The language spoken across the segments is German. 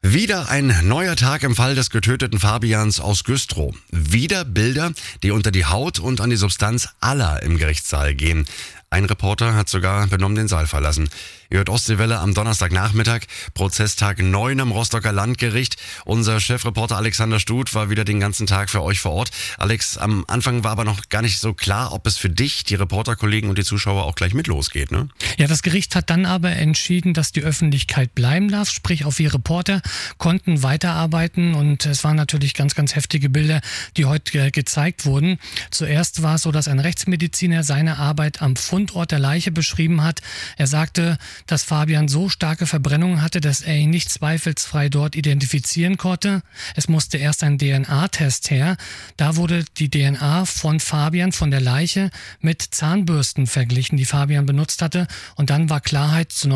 Wieder ein neuer Tag im Fall des getöteten Fabians aus Güstrow. Wieder Bilder, die unter die Haut und an die Substanz aller im Gerichtssaal gehen. Ein Reporter hat sogar benommen den Saal verlassen. Ihr hört Ostseewelle am Donnerstagnachmittag, Prozesstag 9 am Rostocker Landgericht. Unser Chefreporter Alexander Stut war wieder den ganzen Tag für euch vor Ort. Alex, am Anfang war aber noch gar nicht so klar, ob es für dich, die Reporterkollegen und die Zuschauer auch gleich mit losgeht, ne? Ja, das Gericht hat dann aber entschieden, dass die Öffentlichkeit bleiben darf, sprich auch wir Reporter konnten weiterarbeiten und es waren natürlich ganz, ganz heftige Bilder, die heute gezeigt wurden. Zuerst war es so, dass ein Rechtsmediziner seine Arbeit am Fundort der Leiche beschrieben hat. Er sagte, dass Fabian so starke Verbrennungen hatte, dass er ihn nicht zweifelsfrei dort identifizieren konnte. Es musste erst ein DNA-Test her. Da wurde die DNA von Fabian, von der Leiche, mit Zahnbürsten verglichen, die Fabian benutzt hatte. Und dann war Klarheit, zu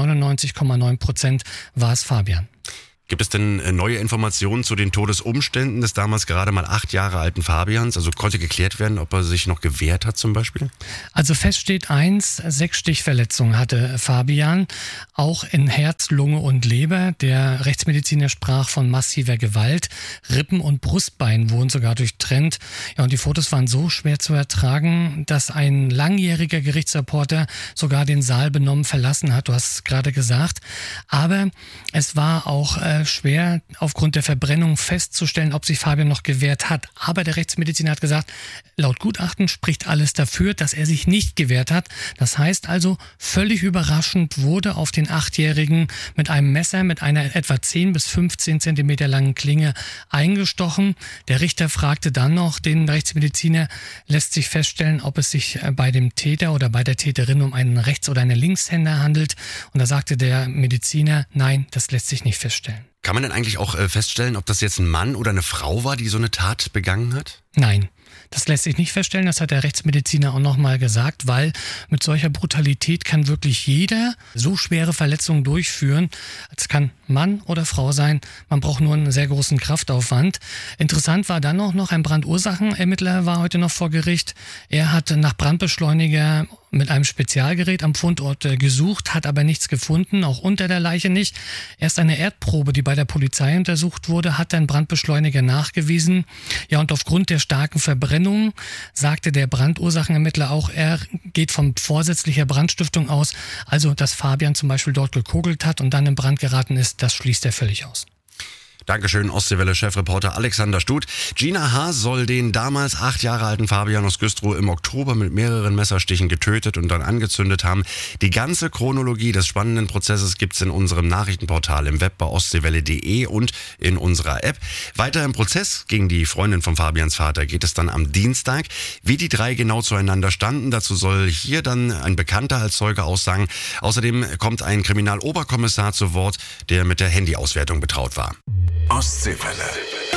99,9% war es Fabian. Gibt es denn neue Informationen zu den Todesumständen des damals gerade mal 8 Jahre alten Fabians? Also konnte geklärt werden, ob er sich noch gewehrt hat zum Beispiel? Also fest steht eins, 6 Stichverletzungen hatte Fabian, auch in Herz, Lunge und Leber. Der Rechtsmediziner sprach von massiver Gewalt. Rippen und Brustbein wurden sogar durchtrennt. Ja, und die Fotos waren so schwer zu ertragen, dass ein langjähriger Gerichtsreporter sogar den Saal benommen verlassen hat. Du hast es gerade gesagt. Aber es war auch schwer aufgrund der Verbrennung festzustellen, ob sich Fabian noch gewehrt hat. Aber der Rechtsmediziner hat gesagt, laut Gutachten spricht alles dafür, dass er sich nicht gewehrt hat. Das heißt also, völlig überraschend wurde auf den 8-Jährigen mit einem Messer mit einer etwa 10 bis 15 Zentimeter langen Klinge eingestochen. Der Richter fragte dann noch den Rechtsmediziner, lässt sich feststellen, ob es sich bei dem Täter oder bei der Täterin um einen Rechts- oder einen Linkshänder handelt. Und da sagte der Mediziner, nein, das lässt sich nicht feststellen. Kann man denn eigentlich auch feststellen, ob das jetzt ein Mann oder eine Frau war, die so eine Tat begangen hat? Nein. Das lässt sich nicht feststellen, das hat der Rechtsmediziner auch nochmal gesagt, weil mit solcher Brutalität kann wirklich jeder so schwere Verletzungen durchführen. Es kann Mann oder Frau sein, man braucht nur einen sehr großen Kraftaufwand. Interessant war dann auch noch, ein Brandursachenermittler war heute noch vor Gericht. Er hat nach Brandbeschleuniger mit einem Spezialgerät am Fundort gesucht, hat aber nichts gefunden, auch unter der Leiche nicht. Erst eine Erdprobe, die bei der Polizei untersucht wurde, hat ein Brandbeschleuniger nachgewiesen. Ja, und aufgrund der starken Verbrennung sagte der Brandursachenermittler auch, er geht von vorsätzlicher Brandstiftung aus. Also, dass Fabian zum Beispiel dort gekogelt hat und dann in Brand geraten ist, das schließt er völlig aus. Dankeschön, Ostseewelle-Chefreporter Alexander Stut. Gina H. soll den damals 8 Jahre alten Fabian aus Güstrow im Oktober mit mehreren Messerstichen getötet und dann angezündet haben. Die ganze Chronologie des spannenden Prozesses gibt's in unserem Nachrichtenportal im Web bei ostseewelle.de und in unserer App. Weiter im Prozess gegen die Freundin von Fabians Vater geht es dann am Dienstag. Wie die 3 genau zueinander standen, dazu soll hier dann ein Bekannter als Zeuge aussagen. Außerdem kommt ein Kriminaloberkommissar zu Wort, der mit der Handyauswertung betraut war. Ostseewelle.